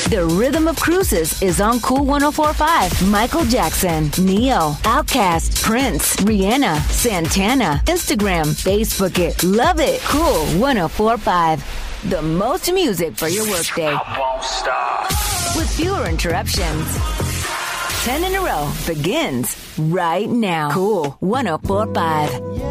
The Rhythm of Cruises is on Cool 104.5. Michael Jackson, Neo, Outkast, Prince, Rihanna, Santana. Instagram, Facebook it. Love it. Cool 104.5. The most music for your workday. I won't stop. With fewer interruptions. 10 in a row begins right now. Cool 104.5.